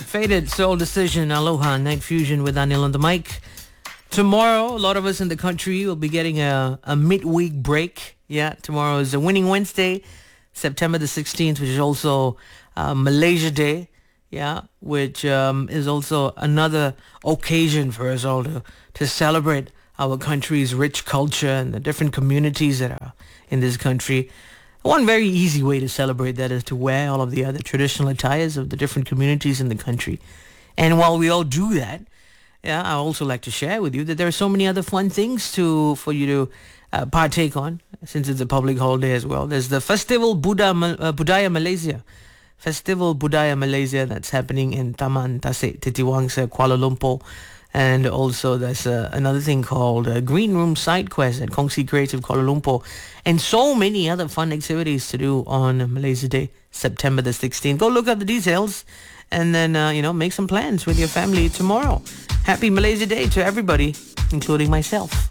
Faded, Soul Decision, Aloha, Night Fusion with Anil on the mic. Tomorrow, a lot of us in the country will be getting a midweek break. Yeah, tomorrow is a Winning Wednesday, September the 16th, which is also Malaysia Day. Yeah, which is also another occasion for us all to celebrate our country's rich culture and the different communities that are in this country. One very easy way to celebrate that is to wear all of the other traditional attires of the different communities in the country. And while we all do that, yeah, I also like to share with you that there are so many other fun things for you to partake on, since it's a public holiday as well. There's the Festival Budaya Malaysia. Festival Budaya Malaysia that's happening in Taman Tasik Titiwangsa, Kuala Lumpur. And also there's another thing called Green Room Side Quest at Kongsi Creative Kuala Lumpur. And so many other fun activities to do on Malaysia Day, September the 16th. Go look up the details and then, make some plans with your family tomorrow. Happy Malaysia Day to everybody, including myself.